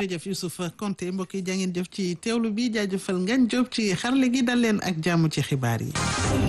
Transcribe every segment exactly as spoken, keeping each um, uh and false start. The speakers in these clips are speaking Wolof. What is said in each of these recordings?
jërëjëf Youssouf Konté mbokk yi jaa ngeen jëf ci teewlu bi jaajëfal Ngagne Diop ci xarale gi dal leen ak jàmm ci xibaar yi.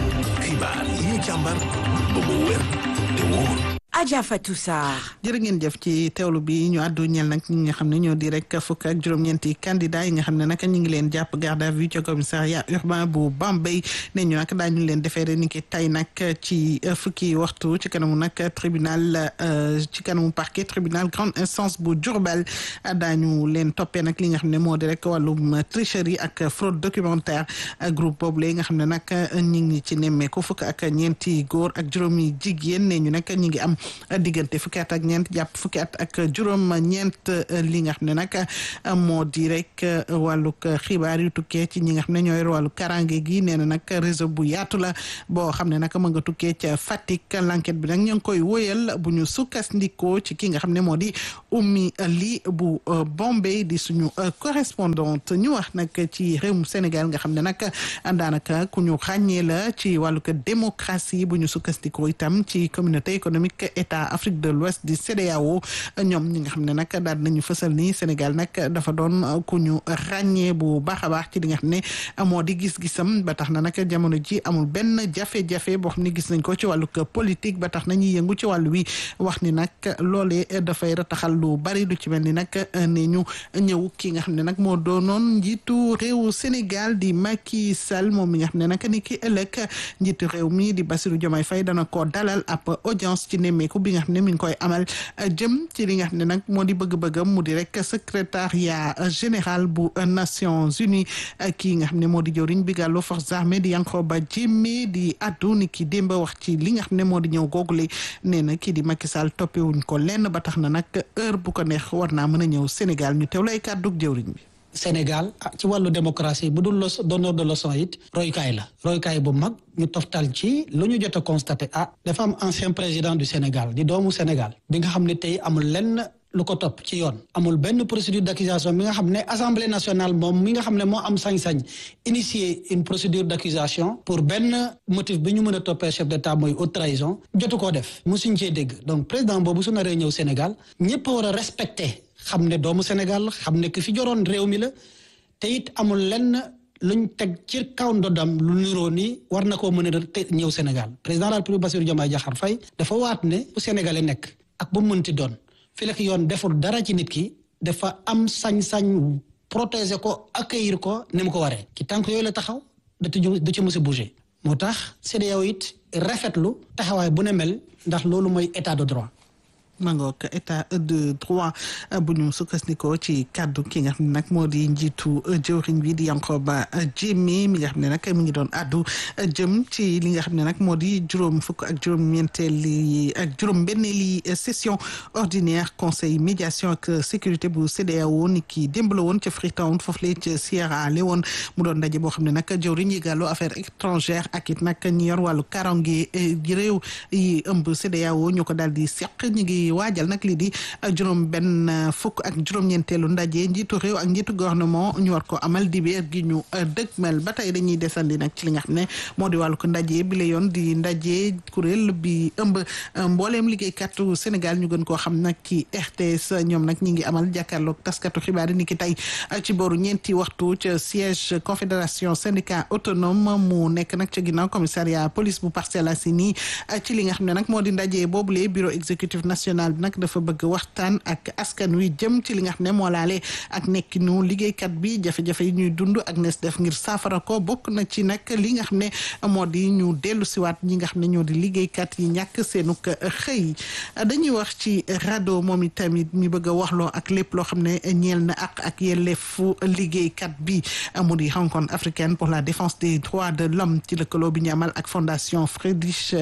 xibaar yi ñu càmbar ba mu wér te wóor. Adja Fatou Sarr. jërë ngeen jëf ci teewlu bi ñu àddu ñeel nag ñi nga xam ne ñoo di rek fukk ak juróom-ñeenti candidat yi nga xam ne nag ñu ngi leen jàpp garde à vue ci commissariat urbain bu Bambey ne ñu nag daañu leen defeere ni ki tey nag ci fukki waxtu ci kanamu nag tribunal ci kanamu parquet tribunal grande instance bu Diourbel daañu leen toppee nag li nga xam ne moo di rek wàllum tricherie ak fraude documentaire groupe boobu la nga xam ne nag ñi ngi ci nemmeeku fukk ak ñeenti góor ak juróomi jigéen ne ñu nag ñi ngi am diggante fukki at ak ñeent jàpp fukki at ak juróom ñeent li nga xam ne nag moo di rek wàllug xibaar yu tukkee ci ñi nga xam ne ñooy wàllu karange gi nee na nag réseau bu yaatu la boo xam ne nag ma nga tukkee ca Fatick l'enquête bi nag ñu ngi koy wóyal bu ñu sukkandikoo ci ki nga xam ne moo di Oumy Ly bu Bombay di suñu correspondante ñu wax nag ci réewum Sénégal nga xam ne nag daanaka ku ñu ràññee la ci wàllug démocratie bu ñu sukkandikoo itam ci communauté économique état Afrique de l'Ouest di C E D E A O ñoom ñi nga xam ne nag daal nañu fësal ni Sénégal nag dafa doon ku ñu ràññee bu baax a baax ci li nga xam ne moo di gis-gisam ba tax na nag jamono ji amul benn jafe-jafe boo xam ne gis nañ ko ci wàllu politique ba tax na ñuy yëngu ci wàllu wi wax ni nag loolee dafay rataxal lu bari lu ci mel ni nag ne ñu ñëw ki nga xam ne nag moo doonoon njiitu réewu Sénégal di Macky Sall moom mi nga xam ne nag ni ki ëllëg njiitu réew mi di Bassirou Diomaye Faye dana ko dalal ab audience ci nemmeeku bi nga xam ne mi ngi koy amal jëm ci li nga xam ne nag moo di bëgg-bëggam mu di rek secrétariat général bu Nations Unies kii nga xam ne moo di jëwriñ bi gàllu forces armées di Yankhoba Diémé di addu ni ki démb wax ci li nga xam ne moo di ñëw googule nee na kii di Macky Sall toppewuñ ko lenn ba tax na nag heure bu ko neex war naa mën a ñëw Sénégal ñu teew lay kàddug jëwriñ bi. Sénégal ci wàllu démocratie bu dul los donneur de leçon it roykaay la roykaay bu mag ñu toftal ci lu ñu jot a constaté ah dafa am ancien président du Sénégal di doomu Sénégal bi nga xam ne tey amul lenn lu ko topp ci yoon amul benn procédure d'accusation bi nga xam ne assemblée nationale moom mi nga xam ne moo am sañ-sañ initier une procédure d'accusation pour benn motif bi ñu mën a toppee chef d'état mooy haute trahison jotu koo def musuñ cee dégg donc président boobu su naree ñëw Sénégal ñëpp a war a respecter xam ne doomu Sénégal xam ne ki fi joroon réew mi la te it amul lenn luñ teg ci kaw ndodam lu niroo ni war na koo mën a te ñëw Sénégal président de la République Bassirou Diomaye Diakhar Faye dafa waat ne bu Sénégalais nekk ak bu mënti doon fi la ki yoon deful dara ci nit ki dafa am sañ-sañ protéger ko accueillir ko ni mu ko waree ci tànk yooyu la taxaw da du ci mos a bouger moo tax C E D E A O it rafetlu taxawaay bu ne mel ndax loolu mooy état de droit. mangook état de droit bu ñu sukkandikoo ci kàddu ki nga xam ne nag moo di njiitu jëwriñ bi di Yankhoba Diémé mi nga xam ne nag mi ngi doon addu jëm ci li nga xam ne nag moo di juróom fukk ak juróom-ñeenteel li ak juróom-benneeli session ordinaire conseil médiation ak sécurité bu C E D E A O ni ki démb la woon ca Freetown foofu la ca Sierra Leone mu doon ndaje boo xam ne nag jëwriñ yi gàllu affaires étrangères ak it nag ñi yor wàllu karange réew yi ëmb C E D E A O ñu ko daal di seq ñi ngi waajal nag lii di juróom benn fukk ak juróom-ñeenteelu ndaje njiitu réew ak njiitu gouvernement ñu war ko amal dibéer gi ñu dëgmal ba tey dañuy desandi nag ci li nga xam ne moo di wàllu ko ndaje bi la yoon di ndaje kuréel bi ëmb mbooleem liggéeykatu Sénégal ñu gën koo xam nag ci R T S ñoom nag ñi ngi amal jàkkaarloog taskatu xibaar yi ni ki tey ci booru ñeenti waxtu ca siège confédération syndicat autonome mu nekk nag ca ginnaaw commissariat police bu Parcelles Assainies ci li nga xam ne nag moo di ndaje boobule bureau exécutif national bi nag dafa bëgg waxtaan ak askan wi jëm ci li nga xam ne moo laale ak nekkinu liggéeykat bi jafe-jafe yi ñuy dund ak nees def ngir saafara ko bokk na ci nag li nga xam ne moo di ñu dellu siwaat ñi nga xam ne ñoo di liggéeykat yi ñàkk seenuk xëy dañuy wax ci RADDHO moom itamit mi bëgg a waxloo ak lépp loo xam ne ñeel na ak ak yelleefu liggéeykat bi mu di rencontre africaine pour la défense des droits de l'homme ci lëkkaloo bi ñu amal ak fondation Friedrich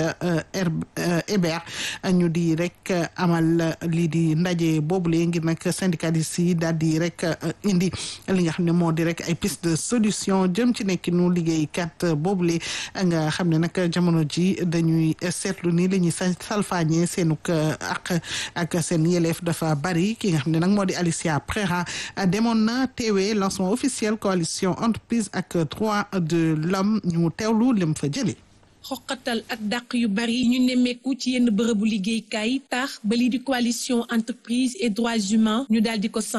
Ebert ñu di rek amal lii di ndaje boobule ngir nag syndicalistes yi daal di rek indi li nga xam ne moo di rek ay piste de solution jëm ci nekkinu liggéeykat boobule nga xam ne nag jamono ji dañuy seetlu ni la ñuy salfaañee seenuk ak ak seen yelleef dafa bari ki nga xam ne nag moo di Alicia Prera demoon na teewee lancement officiel coalition entreprise ak droit de l'homme ñu teewlu lim fa jëlee. xoqatal ak dàq yu bari ñu nemmeeku ci yenn bërëbu liggéeykaay tax ba lii di coalition entreprise et droits humains ñu daal di ko samp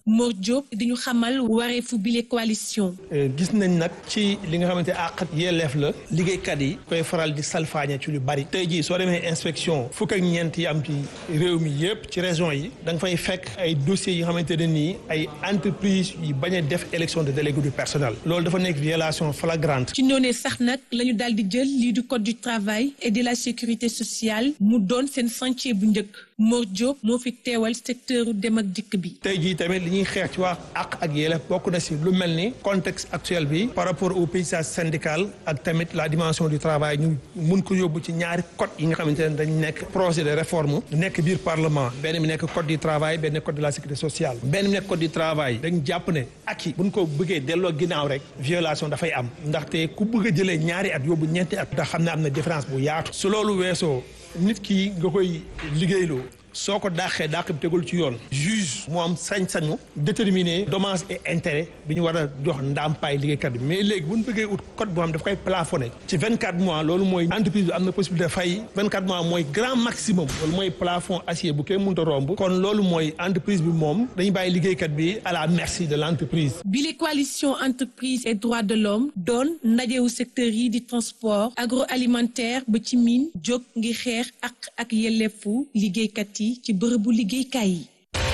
Mor Diop di ñu xamal wareefu bile coalition. gis nañ nag ci li nga xamante àq ak yelleef la liggéeykat yi koy faral di salfaañe ci lu bari tey jii soo demee inspection fukk ak ñeent yi am ci réew mi yëpp ci région yi da nga fay fekk ay dossiers yi nga xamante ne nii ay entreprise yi bañ a def élection de délégué du personnel loolu dafa nekk violation flagrante. ci noonee sax nag la ñu daal di jël lii du code du travail et de la sécurité sociale mu doon seen chantier bu njëkk Mor Diop moo fi teewal secteur dem ak dikk bi. tey jii tamit li ñuy xeex ci wax àq ak yelleef bokk na si lu mel ni contexte actuel bi par rapport au paysage syndical ak tamit la dimension du travail ñu mun ko yóbbu ci ñaari code yi nga xamante ne dañ nekk projet de réforme nekk biir parlement benn bi nekk code du travail benn code de la sécurité sociale benn bi nekk code du travail dañ jàpp ne ak yi buñ ko bëggee delloo ginnaaw rek violation dafay am ndaxte ku bëgg a jëlee ñaari at yóbbu ñeenti at ndax xam ne am na différence bu yaatu su loolu weesoo nit ki nga koy liggéeyloo soo ko dàqee dàq bi tegul ci yoon juge moo am sañ-sañu déterminer dommages et intérêts bi ñu war a jox ndàmpaay liggéeykat bi mais léegi bu ñu bëggee ut code boo xam daf koy plafonné ci vingt quatre mois loolu mooy entreprise bi am na possibilité fay vingt quatre mois mooy grand maximum loolu mooy plafond acier bu kenn mënut a romb kon loolu mooy entreprise bi moom dañu bàyyi liggéeykat bi à la merci de l' entreprise. bile coalition entreprise et droits de l'homme doon ndajewu secteur yi di transport agroalimentaire ba ci mine jóg ngir xeex ak ak yelleefu liggéeykat yi ci bërëbu liggéeykaay yi.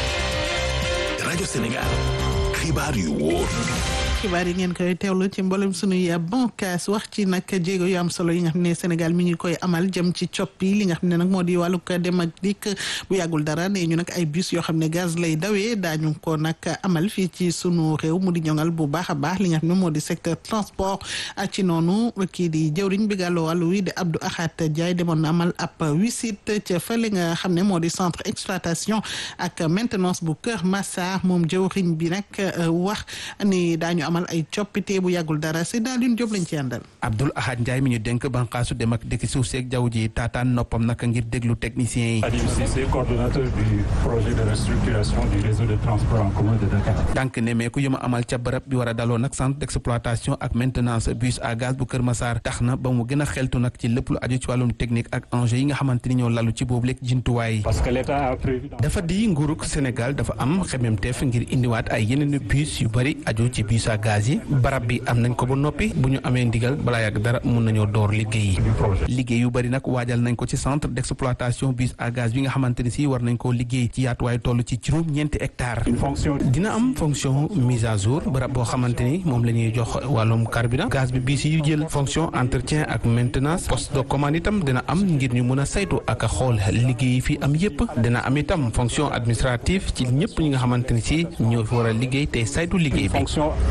rajo Sénégal xibaar yu wóor. xibaar yi ngeen koy teewlu ci mboolem sunuy bànqaas wax ci nag jéego yu am solo yi nga xam ne Sénégal mi ngi koy amal jëm ci coppi li nga xam ne nag moo di wàllug dem ak dikk bu yàggul dara ne ñu nag ay bus yoo xam ne gaz lay dawee daañu ko nag amal fii ci sunu réew mu di ñoŋal bu baax a baax li nga xam ne moo di secteur transport ci noonu kii di jëwriñ bi gàllu wàllu wi di Abdou Ahad Diaye demoon na amal ab visite ca fële nga xam ne moo di centre exploitation ak maintenance bu Kër Massar moom jëwriñ bi nag wax ni daañu amal ay coppite bu yàggul dara si daal di jóob lañ ci àndal. Abdoul Ahad Ndiaye mi ñu dénk banqaasu dem ak dëkk suuf seeg jaww ji taataan noppam naka ngir déglu techniciens yi. Aliou Cissé, coordonnateur du projet de restructuration du réseau de transport en commun de Dakar. tànk ne mais ku yëma amal ca barab bi war a daloo nag centre d' exploitation ak maintenance bus à gaz bu Kër Massar tax na ba mu gën a xeltu nag ci lépp lu aju ci wàllum technique ak enjeu yi nga xamante ni ñoo lalu ci boobu léeg jumtuwaay. parce que l' état a prévu. dafa di nguurug Sénégal dafa am xemmeemteef ngir indiwaat ay yeneen bus yu bëri aju ci bus à gaz yi barab bi am nañ ko ba noppi bu ñu amee ndigal balaa yàgg dara mun nañoo door liggéey yi liggéey yu bëri nag waajal nañ ko ci centre d' exploitation bus à gaz bi nga xamante ni si war nañ koo liggéey ci yaatuwaay toll ci juróom ñeenti hectares dina am fonction mise à jour barab boo xamante ni moom la ñuy jox wàllum carburant gaz bi bus yu jël fonction entretien ak maintenance poste de commande itam dina am ngir ñu mën a saytu ak a xool liggéey yi fi am yëpp dina am itam fonction administrative ci ñëpp ñi nga xamante ni si ñoo fi war a liggéey te saytu liggéey bi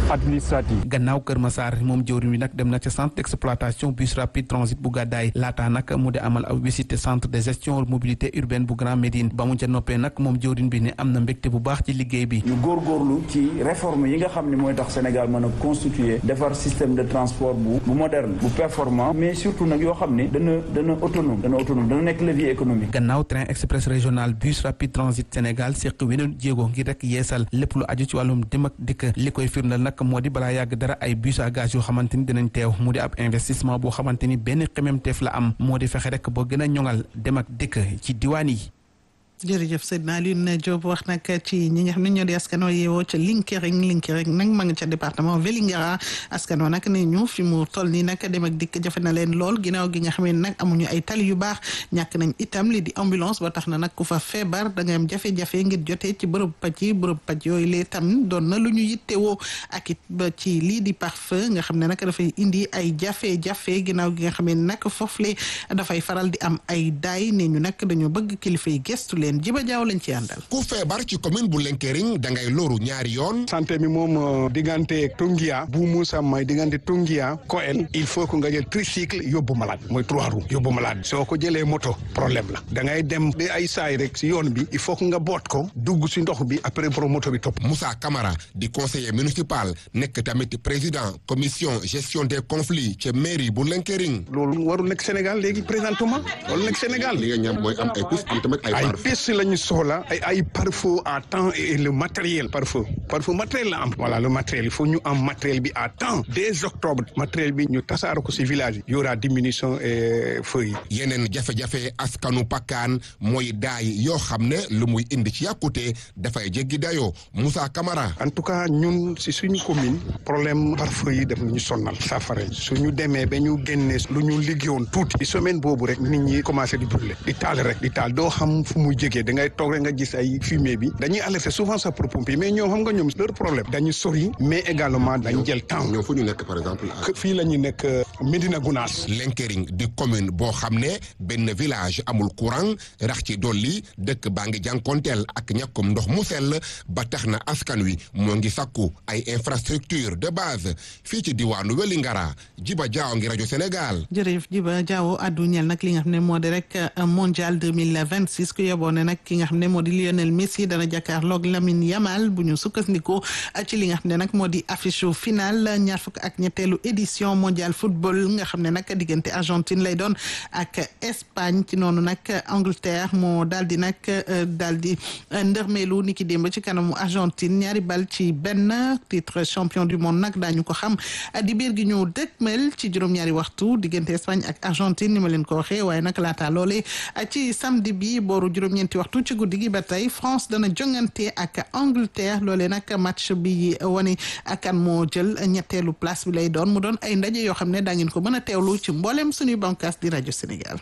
gannaaw Kër Massar moom jëwriñ wi nag dem na ca centre d'exploitation bus rapide transit bu gàddaay laataa nag mu di amal aw visite centre de gestion mobilité urbaine bu Grand Médine ba mu ca noppee nag moom jëwriñ bi ne am na mbégte bu baax ci liggéey bi. ñu góorgóorlu ci réforme yi nga xam ne mooy tax Sénégal mën a constituer defar système de transport bu bu moderne bu performant mais surtout nag yoo xam ne dana dana autonome dana autonome dana nekk levier économique. gannaaw train express régional bus rapide transit Sénégal seq weneen jéego ngir rek yeesal lépp lu aju ci wàllum dem ak dikk li koy firndal nag moo di balaa yàgg dara ay bus à gaz yoo xamante ni dinañ teew mu di ab investissement boo xamante ni benn xememteef la am moo di fexe rek boo gën a ñoŋal dem ak dikk ci diwaan yi. jërëjëf Seydina Alioune Diop wax nag ci ñi nga xam ne ñoo di askan wi yeewoo ca Linkering Linkering nag ma nga ca département Vélingara askan wa nag ne ñu fi mu toll nii nag dem ak dikk jafe na leen lool ginnaaw gi nga xam ne nag amuñu ay tali yu baax ñàkk nañ itam li di ambulance ba tax na nag ku fa feebar da nga am jafe-jafe ngir jotee ci bërëb paj yi bërëb paj yooyu lee tam doon na lu ñu yittewoo ak it ba ci lii di pare-feu nga xam ne nag dafay indi ay jafe-jafe ginnaaw gi nga xam ne nag foofu le dafay faral di am ay daay ne ñu nag dañoo bëgg kilifa yi gestu leen Jiba Jaaw lañ ci àndal. ku feebar ci commune bu Linkering dangay loru ñaari yoon. santé mi moom diggante Tungia bu Moussa may diggante Tungia Koel il faut que nga jël tricycle yóbbu malade mooy trois roues yóbbu malade soo ko jëlee moto problème la da ngay dem ba ay saay rek si yoon bi il faut que nga boot ko dugg si ndox bi après borom moto bi topp. Moussa Camara di conseiller municipal nekk tamit président commission gestion des conflits ca mairie bu Linkering. loolu warul nekk Sénégal léegi présentement warul nekk Sénégal. li nga ñam mooy am ay piste am tamit ay plus la ñu soxla ay ay pare-feu à temps et le matériel pare-feu pare-feu matériel la am voilà le matériel il faut ñu am matériel bi à temps dès octobre matériel bi ñu tasaare ko ci village yi y aura diminution feu yi. yeneen jafe-jafe askanu Pakkaan mooy daay yoo xam ne lu muy indi ci yàkkute dafay jéggi dayoo Moussa Camara. en tout cas ñun ci suñu commune problème pare-feu yi def nañu sonnal saafara suñu demee ba ñu génne lu ñu liggéeyoon tuuti semaine boobu rek nit ñi commencé di brûler di taal rek di taal doo xam fu muy jegee da ngay toog rek nga gis ay fumée bi dañuy alerter souvent ça pour pompier mais ñoom xam nga ñoom leur problème dañu sori mais également dañu jël temps. ñoom fu ñu nekk par exemple. fii la ñu nekk Médina Gounass. Lenkering di commune boo xam ne benn village amul courant rax ci dolli dëkk baa ngi jànkonteel ak ñàkkum ndox mu sell ba tax na askan wi moo ngi sakku ay infrastructure de base fii ci diwaanu Wélingara Jiba Jaaw ngi rajo Sénégal. jërëjëf Jiba Jaaw addu ñeel nag li nga xam ne moo di rek mondial deux mille vingt six ku yeboo ne nag ki nga xam ne moo di Lionel Messi dana jàkkaarloog Lamine Yamal bu ñu sukkandikoo ci li nga xam ne nag moo di affiche final ñaar fukk ak ñetteelu édition mondial football nga xam ne nag diggante Argentine lay doon ak Espagne ci noonu nag Angleterre moo daal di nag daal di ndërmeelu ni ki démb ci kanamu Argentine ñaari bal ci benn titre champion du monde nag daañu ko xam di biir gi ñu dëkkmel ci juróom-ñaari waxtu diggante Espagne ak Argentine ni ma leen ko waxee waaye nag laata loole ci samedi bi booru juróom-ñeenti waxtu ci guddi gi ba tey France dana jongante ak Angleterre loole nag match bi wane kan moo jël ñetteelu place bi lay doon mu doon ay ndaje yoo xam ne daa ngeen ko mën a teewlu ci mboolem suñuy bànqaas di rajo Sénégal.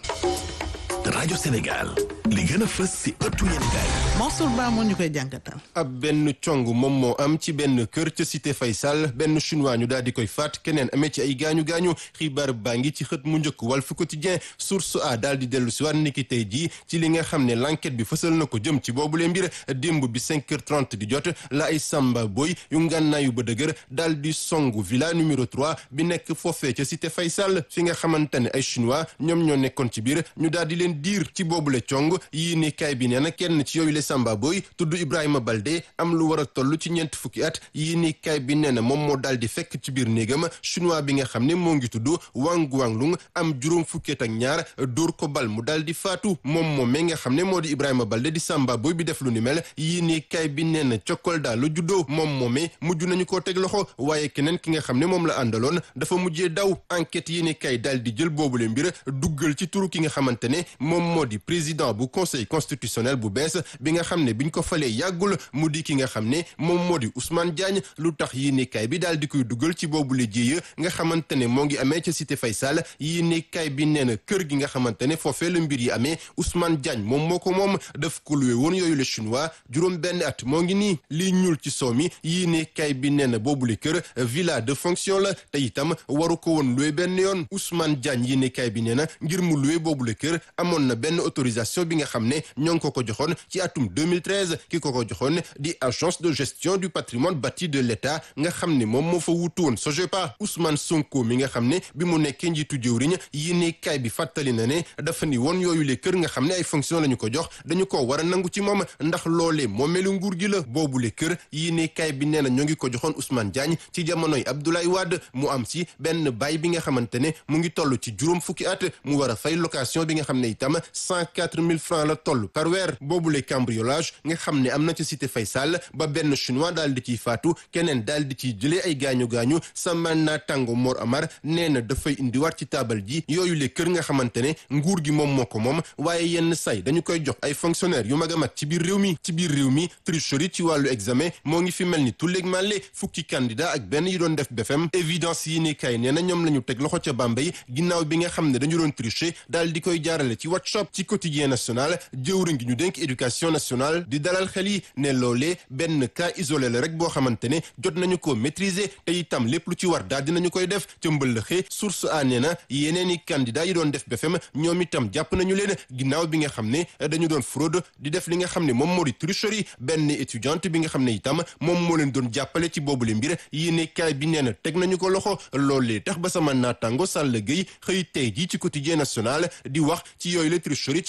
rajo Sénégal li gën a fës ci ëttu yéenekaay. Mansour Ba moo ñu koy jàngatal. ab benn cong moom moo am ci benn kër ca cité Faysal benn chinois ñu daal di koy faat keneen amee ci ay gaañu gaañu xibaar baa ngi ci xët mu njëkk Walf Quotidien Source A daal di dellu si waat niki tey jii ci li nga xam ne l'enquête bi fësal na ko jëm ci boobule mbir démb bi cinq heures trente di jot la ay samba boy yu ngànnaayu ba dëgër daal di songu villa numéro trois bi nekk foofee ca cité Faysal fi nga xamante ne ay chinois ñoom ñoo nekkoon ci biir ñu daal di leen diir ci boobule cong yii ni kay bi nee na kenn ci yooyu le samba boy tudd Ibrahima Balde am lu war a toll ci ñeent fukki at yii ni kay bi nee na moom moo daal di fekk ci biir néegam chinois bi nga xam ne moo ngi tudd Wang Guanglung am juróom fukki at ak ñaar dóor ko bal mu daal di faatu moom moom mi nga xam ne moo di Ibrahima Balde di samba boy bi def lu ni mel yii ni kay bi nee na cokkal daal lu juddoo moom moomee mujj nañu koo teg loxo waaye keneen ki nga xam ne moom la àndaloon dafa mujjee daw enquête yii ni kay daal di jël boobule mbir duggal ci turu ki nga xamante ne moom moo di président bu conseil constitutionnel bu bees bi nga xam ne biñ ko falee yàggul mu di ki nga xam ne moom moo di Ousmane Diagne lu tax yéenekaay bi daal di koy dugal ci boobule jéeya nga xamante ne moo ngi amee ca cité Faysal yéenekaay bi nee na kër gi nga xamante ne foofee la mbir yi amee Ousmane Diagne moom moo ko moom daf ko luwe woon yooyu le chinois juróom benn at moo ngi nii lii ñuul ci soow mi yéenekaay bi nee na boobule kër villa de fonction la te itam waru ko woon luwe benn yoon Ousmane Diagne yéenekaay bi nee na ngir mu luwe boobule kër amoon na benn autorisation bi nga xam ne ñoo ngi ko ko joxoon ci atum deux mille treize ki ko ko joxoon di agence de gestion du patrimoine bâti de l'État nga xam ne moom moo fa wutu woon SOGEPA Ousmane Sonko mi nga xam ne bi mu nekkee njiitu jëwriñ yéenekaay bi fàttali na ne dafa ni woon yooyu le kër nga xam ne ay fonction la ñu ko jox dañu ko war a nangu ci moom ndax loolee moomeelu nguur gi la boobu le kër yéenekaay bi nee na ñoo ngi ko joxoon Ousmane Diagne ci jamonoy Abdoulaye Wade mu am si benn bail bi nga xamante ne mu ngi toll ci juróom fukki at mu war a fay location bi nga xam ne itam cent quatre mille francs la toll par weer boobule cambriolage nga xam ne am na ci cité Faysal ba benn chinois daal di ciy faatu keneen daal di ciy jëlee ay gaañu gaañu sama naataango Mor Amar nee na dafay indiwaat ci taabal ji yooyu le kër nga xamante ne nguur gi moom moo ko moom waaye yenn say dañu koy jox ay fonctionnaires yu mag a mag ci biir réew mi ci biir réew mi tricherie ci wàllu examen moo ngi fi mel ni tulleeg màlle fukki candidat ak benn yi doon def B F M évidence yi ni kay nee na ñoom la ñu teg loxo ca Bambey ginnaaw bi nga xam ne dañu doon tricher daal di koy jaarale ci WhatsApp ci quotidien national jëwriñ gi ñu dénk éducation nationale di dalal xel yi ne loolee benn cas isolé la rek boo xamante ne jot nañu ko maîtriser te itam lépp lu ci war daal dinañu koy def ca mbëllëxee source a nee na yeneen i candidat yi doon def B F M ñoom itam jàpp nañu leen ginnaaw bi nga xam ne dañu doon fraude di def li nga xam ne moom moo di tricherie benn étudiante bi nga xam ne itam moom moo leen doon jàppale ci boobule mbir yéene kaay bi nee na teg nañu ko loxo loolee tax ba sama naataango Sall Gueye xëy tey jii ci quotidien national di wax ci yooyu la tricherie ci examen yi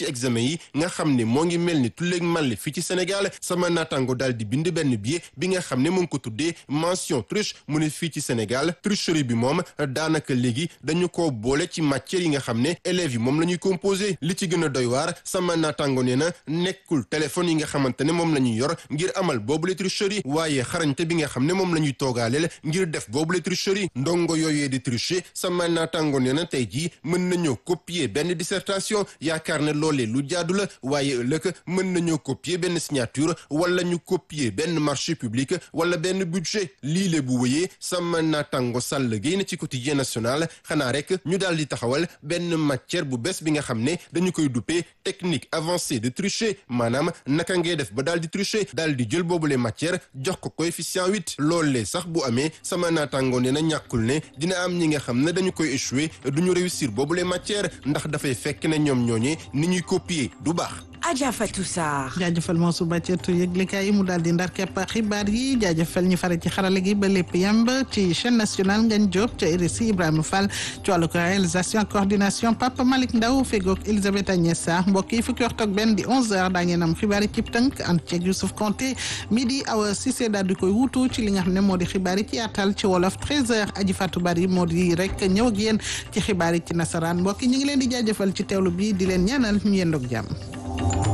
yi nga xam ne moo ngi mel ni tulleeg màlle fii ci Sénégal sama naataango daal di bind benn billet bi nga xam ne mu ngi ko tuddee mention triche mu ne fii ci Sénégal tricherie bi moom daanaka léegi dañu ko boole ci matière yi nga xam ne élèves yi moom la ñuy composé li ci gën a doy waar sama naataango nee na nekkul téléphone yi nga xamante ne moom la ñuy yor ngir amal boobule tricherie waaye xarañte bi nga xam ne moom la ñuy toogaaleel ngir def boobule tricherie ndongo yooyee di tricher sama naataango nee na tey jii mën nañoo copier benn dissertation yaakaar ne loolee lu jaadu la waaye ëllëg mën nañoo copier benn signature wala ñu copier benn marché public wala benn budget lii le bu wëyee sama naataango Sall Gueye na ci quotidien national xanaa rek ñu daal di taxawal benn matière bu bees bi nga xam ne dañu koy duppee technique avancée de tricher maanaam naka ngay def ba daal di tricher daal di jël boobule matière jox ko coefficient huit loolee sax bu amee sama naataango nee na ñàkkul ne dina am ñi nga xam ne dañu koy échouer du ñu réussir boobule matière ndax dafay fekk ne ñoom ñooñee ni ñuy copier du baax. Adja Fatou Sarr. jaajëfal Mansour Ba ci ëttu yëglekaay yi mu daal di ndar kepp xibaar yi jaajëfal ñu fare ci xarale gi ba lépp yemb ci chaîne nationale Ngagne Diop ca R S I Ibrahima Fall ci wàllu réalisation coordination Papa Malick Ndaw fegoog Elisabeth Agnès Sarr mbokk yi fukki waxtu ak benn di onze heures daa ngeen am xibaar yi cib tënk ànd ceeg Youssouf Konté midi Awa Cissé daal di koy wuutu ci li nga xam ne moo di xibaar yi ci yaatal ci wolof treize heures Aji Fatou Bari moo di rek ñëw ak yéen ci xibaar yi ci nasaraan mbokk yi ñu ngi leen di jaajëfal ci teewlu bi di leen ñaanal ñu yendoog jàmm